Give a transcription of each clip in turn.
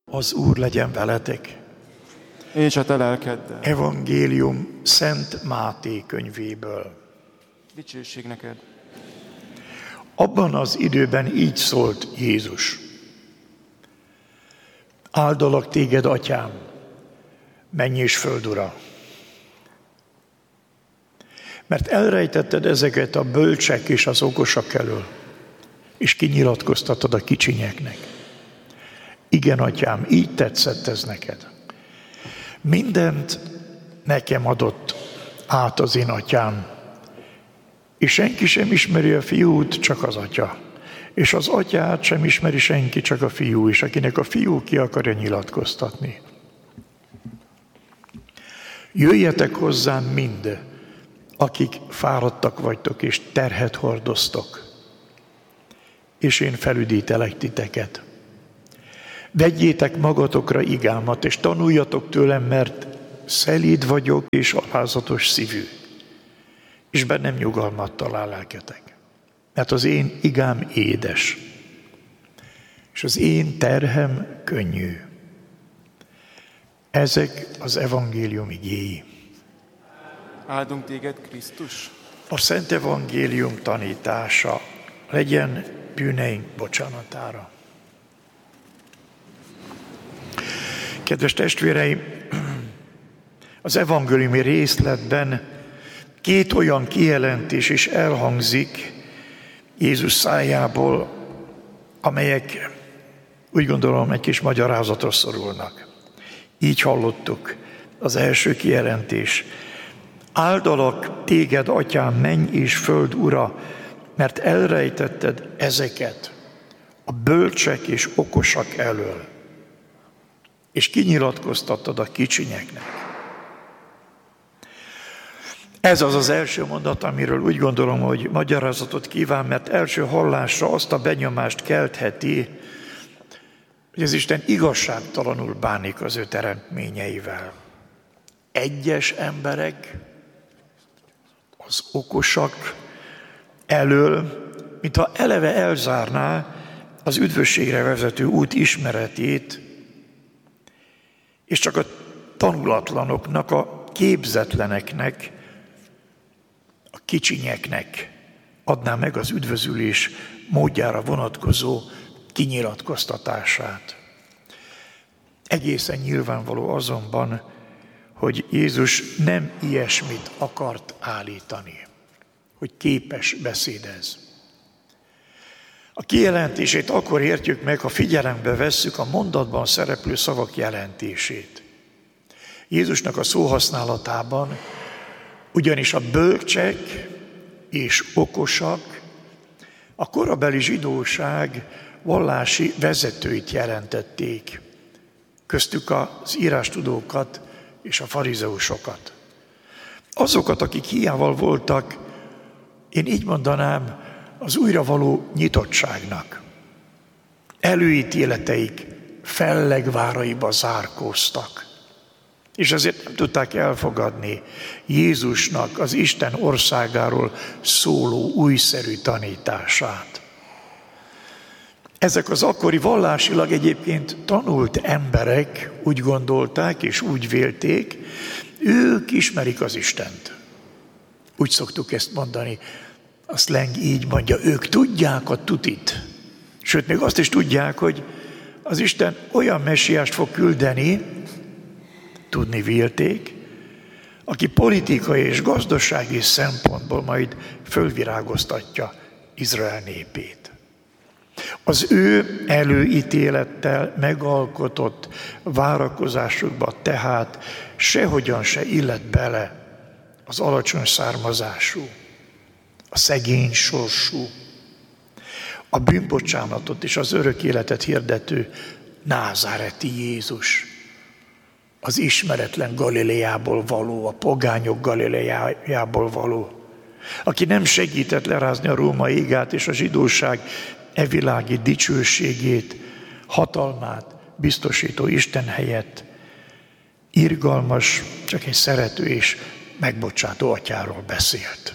Az Úr legyen veletek. És a te lelkeddel. Evangélium Szent Máté könyvéből. Dicsőség neked. Abban az időben így szólt Jézus. Áldalak téged, Atyám, menny és föld ura, mert elrejtetted ezeket a bölcsek és az okosak elől, és kinyilatkoztatod a kicsinyeknek. Igen, Atyám, így tetszett ez neked. Mindent nekem adott át az én Atyám, és senki sem ismeri a Fiút, csak az Atya. És az Atyát sem ismeri senki, csak a Fiú, és akinek a Fiú ki akarja nyilatkoztatni. Jöjjetek hozzám mind, akik fáradtak vagytok, és terhet hordoztok, és én felüdítelek titeket. Vegyétek magatokra igámat, és tanuljatok tőlem, mert szelíd vagyok, és alázatos szívű, és bennem nyugalmat talál lelketek. Mert az én igám édes, és az én terhem könnyű. Ezek az evangélium igéi. Áldunk téged, Krisztus. A Szent Evangélium tanítása legyen bűneink bocsánatára. Kedves testvéreim, az evangéliumi részletben két olyan kijelentés is elhangzik Jézus szájából, amelyek úgy gondolom egy kis magyarázatra szorulnak. Így hallottuk az első kijelentés. Áldalak téged, Atyám, menny és föld ura, mert elrejtetted ezeket a bölcsek és okosak elől, és kinyilatkoztattad a kicsinyeknek. Ez az az első mondat, amiről úgy gondolom, hogy magyarázatot kíván, mert első hallásra azt a benyomást keltheti, hogy az Isten igazságtalanul bánik az ő teremtményeivel. Egyes emberek, az okosak elől, mintha eleve elzárná az üdvösségre vezető út ismeretét, és csak a tanulatlanoknak, a képzetleneknek, a kicsinyeknek adná meg az üdvözülés módjára vonatkozó kinyilatkoztatását. Egészen nyilvánvaló azonban, hogy Jézus nem ilyesmit akart állítani, hogy képes beszédez. A kijelentését akkor értjük meg, ha figyelembe vesszük a mondatban szereplő szavak jelentését. Jézusnak a szóhasználatában ugyanis a bölcsek és okosak a korabeli zsidóság vallási vezetőit jelentették, köztük az írástudókat és a farizeusokat. Azokat, akik hiával voltak, én így mondanám, az újra való nyitottságnak. Előítéleteik fellegváraiba zárkóztak, és ezért nem tudták elfogadni Jézusnak az Isten országáról szóló újszerű tanítását. Ezek az akkori vallásilag egyébként tanult emberek úgy gondolták és úgy vélték, ők ismerik az Istent. Úgy szoktuk ezt mondani, a szleng így mondja, ők tudják a tutit. Sőt, még azt is tudják, hogy az Isten olyan messiást fog küldeni, tudni vélték, aki politikai és gazdasági szempontból majd fölvirágoztatja Izrael népét. Az ő előítélettel megalkotott várakozásukba tehát sehogyan se illet bele az alacsony származású, a szegény sorsú, a bűnbocsánatot és az örök életet hirdető názáreti Jézus, az ismeretlen Galileából való, a pogányok Galileájából való, aki nem segített lerázni a római igát és a zsidóság evilági dicsőségét, hatalmát biztosító Isten helyett, irgalmas, csak egy szerető és megbocsátó atyáról beszélt.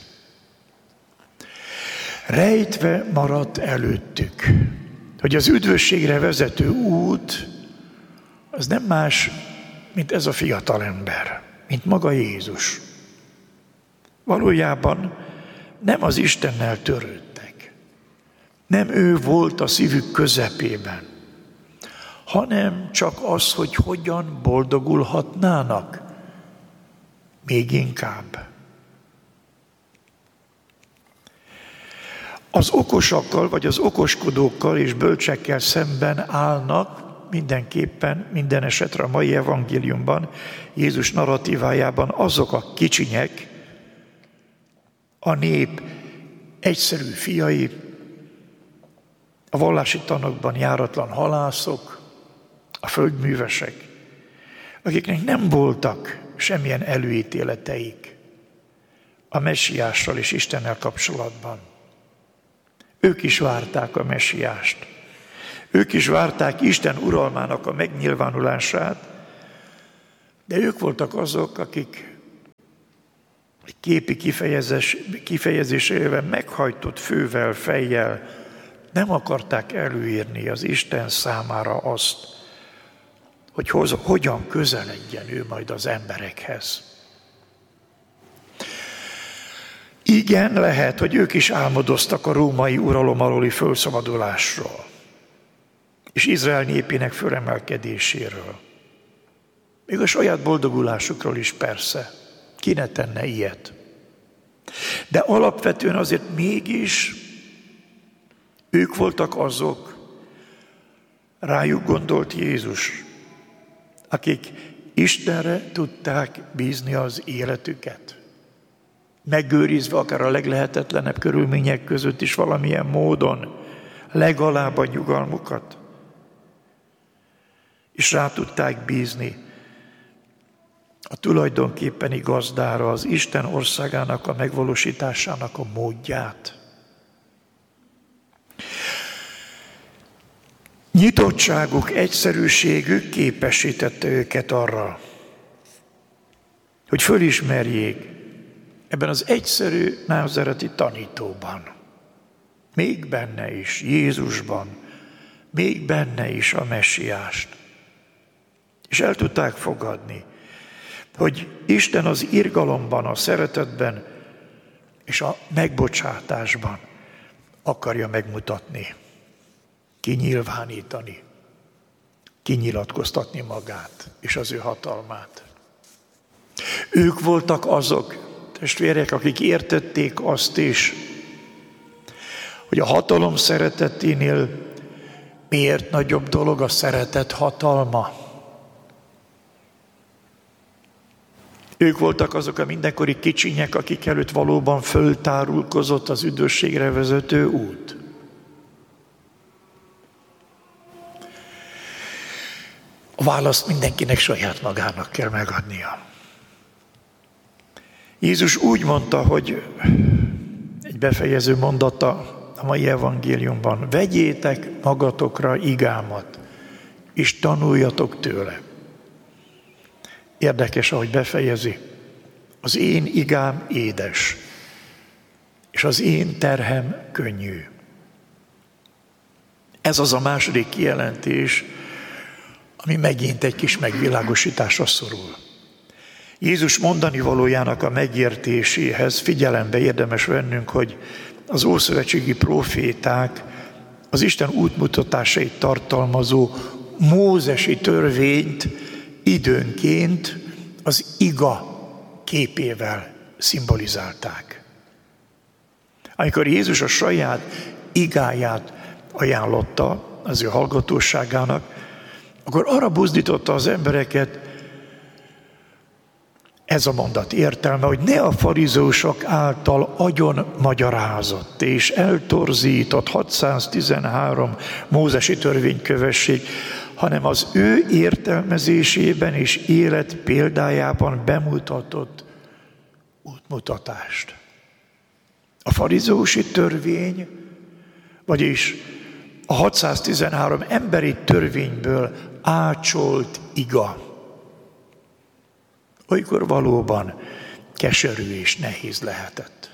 Rejtve maradt előttük, hogy az üdvösségre vezető út az nem más, mint ez a fiatal ember, mint maga Jézus. Valójában nem az Istennel törődtek. Nem ő volt a szívük közepében, hanem csak az, hogy hogyan boldogulhatnának még inkább. Az okosakkal, vagy az okoskodókkal és bölcsekkel szemben állnak mindenképpen, minden esetre a mai evangéliumban, Jézus narratívájában azok a kicsinyek, a nép egyszerű fiai, a vallási tanokban járatlan halászok, a földművesek, akiknek nem voltak semmilyen előítéleteik a messiással és Istennel kapcsolatban. Ők is várták a messiást. Ők is várták Isten uralmának a megnyilvánulását, de ők voltak azok, akik képi kifejezésével meghajtott fővel, fejjel nem akarták előírni az Isten számára azt, hogy hogyan közeledjen ő majd az emberekhez. Igen, lehet, hogy ők is álmodoztak a római uralom alóli fölszabadulásról, és Izrael népének fölemelkedéséről. Még a saját boldogulásukról is persze. Ki ne tenne ilyet? De alapvetően azért mégis ők voltak azok, rájuk gondolt Jézus, akik Istenre tudták bízni az életüket. Megőrizve akár a leglehetetlenebb körülmények között is valamilyen módon legalább a nyugalmukat. És rá tudták bízni a tulajdonképpeni gazdára, az Isten országának a megvalósításának a módját. Nyitottságuk, egyszerűségük képesítette őket arra, hogy fölismerjék ebben az egyszerű názáreti tanítóban, még benne is, Jézusban, még benne is a messiást. És el tudták fogadni, hogy Isten az irgalomban, a szeretetben és a megbocsátásban akarja megmutatni, kinyilvánítani, kinyilatkoztatni magát és az ő hatalmát. Ők voltak azok, testvérek, akik értették azt is, hogy a hatalom szereteténél miért nagyobb dolog a szeretet hatalma. Ők voltak azok a mindenkori kicsinyek, akik előtt valóban föltárulkozott az üdvösségre vezető út. A választ mindenkinek saját magának kell megadnia. Jézus úgy mondta, hogy egy befejező mondata a mai evangéliumban: vegyétek magatokra igámat, és tanuljatok tőle. Érdekes, ahogy befejezi. Az én igám édes, és az én terhem könnyű. Ez az a második kijelentés, ami megint egy kis megvilágosításra szorul. Jézus mondani valójának a megértéséhez figyelembe érdemes vennünk, hogy az ószövetségi próféták az Isten útmutatásait tartalmazó mózesi törvényt időnként az iga képével szimbolizálták. Amikor Jézus a saját igáját ajánlotta az ő hallgatóságának, akkor arra buzdította az embereket, ez a mondat értelme, hogy ne a farizeusok által agyon magyarázott és eltorzított 613 mózesi törvényt kövessék, hanem az ő értelmezésében és élet példájában bemutatott útmutatást. A farizeusi törvény, vagyis a 613 emberi törvényből ácsolt iga, olykor valóban keserű és nehéz lehetett.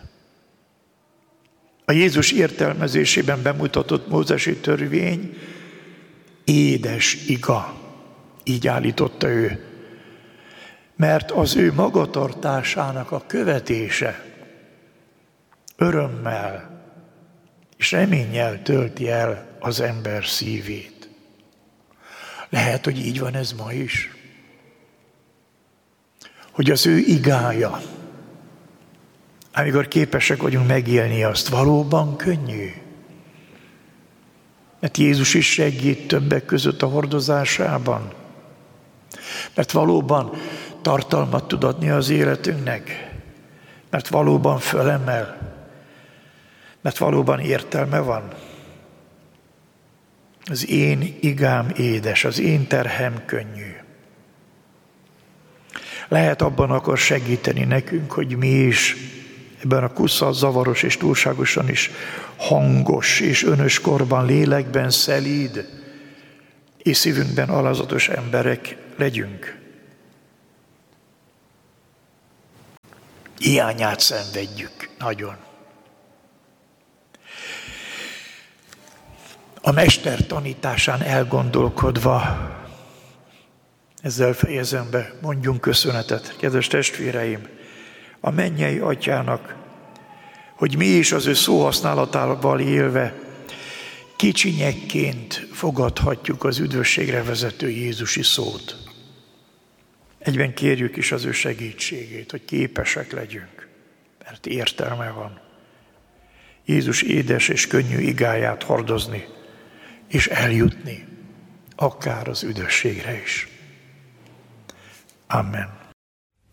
A Jézus értelmezésében bemutatott mózesi törvény édes iga, Így állította ő. Mert az ő magatartásának a követése örömmel és reménnyel tölti el az ember szívét. Lehet, hogy így van ez ma is. Hogy az ő igája, amikor képesek vagyunk megélni azt, valóban könnyű. Mert Jézus is segít többek között a hordozásában. Mert valóban tartalmat tud adni az életünknek. Mert valóban fölemel. Mert valóban értelme van. Az én igám édes, az én terhem könnyű. Lehet abban akar segíteni nekünk, hogy mi is ebben a kusszal zavaros és túlságosan is hangos és önös korban, lélekben szelíd és szívünkben alázatos emberek legyünk. Hiányát szenvedjük nagyon. A Mester tanításán elgondolkodva, ezzel fejezem be, mondjunk köszönetet, kedves testvéreim, a mennyei Atyának, hogy mi is az ő szóhasználatával élve kicsinyekként fogadhatjuk az üdvösségre vezető Jézusi szót. Egyben kérjük is az ő segítségét, hogy képesek legyünk, mert értelme van. Jézus édes és könnyű igáját hordozni, és eljutni, akár az üdvösségre is. Amen.